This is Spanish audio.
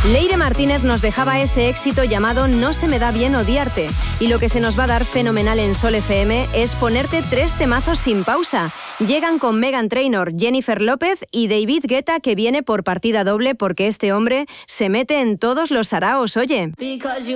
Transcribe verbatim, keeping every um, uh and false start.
Leire Martínez nos dejaba ese éxito llamado No se me da bien odiarte. Y lo que se nos va a dar fenomenal en Sol F M es ponerte tres temazos sin pausa. Llegan con Meghan Trainor, Jennifer López y David Guetta, que viene por partida doble porque este hombre se mete en todos los saraos, oye.